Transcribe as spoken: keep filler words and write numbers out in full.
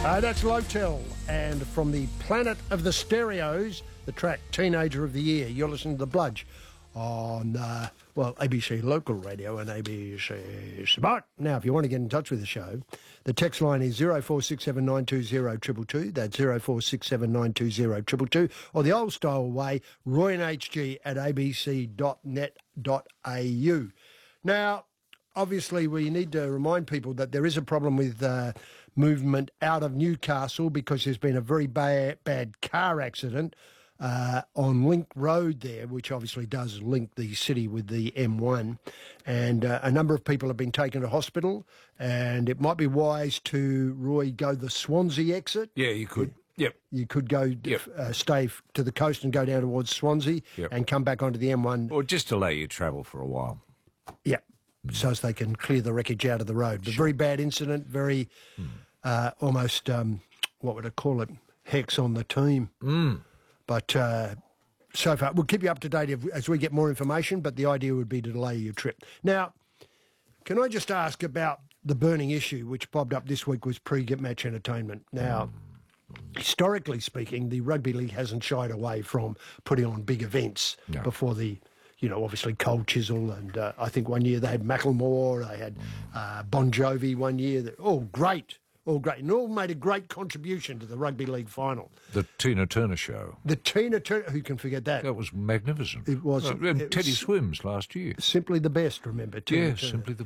Uh, that's Lotel, and from the planet of the stereos, the track Teenager of the Year. You're listening to The Bludge on, uh, well, A B C Local Radio and A B C Smart. Now, if you want to get in touch with the show, the text line is zero four six seven nine two zero two two two. That's zero four six seven nine two zero two two two. Or the old-style way, roy and h g at a b c dot net dot a u. Now, obviously, we need to remind people that there is a problem with uh, movement out of Newcastle because there's been a very bad, bad car accident uh, on Link Road there, which obviously does link the city with the M one. And uh, a number of people have been taken to hospital, and it might be wise to, Roy, go the Swansea exit. Yeah, you could. Yep. You could go, Yep. uh, stay f- to the coast and go down towards Swansea Yep. and come back onto the M one. Or just to let you travel for a while. Yeah, so as they can clear the wreckage out of the road. But very bad incident, very Mm. uh, almost, um, what would I call it, hex on the team. Mm. But uh, so far, we'll keep you up to date if, as we get more information, but the idea would be to delay your trip. Now, can I just ask about the burning issue which popped up this week was pre-match entertainment. Now, mm. historically speaking, the Rugby League hasn't shied away from putting on big events No. before the, you know, obviously Cold Chisel, and uh, I think one year they had Macklemore, they had uh, Bon Jovi one year. That, all great, all great, and all made a great contribution to the Rugby League final. The Tina Turner show. The Tina Turner, who can forget that? That was magnificent. It was. Uh, and it Teddy was Swims last year. simply the best, remember, Tina Yeah, Turner. simply the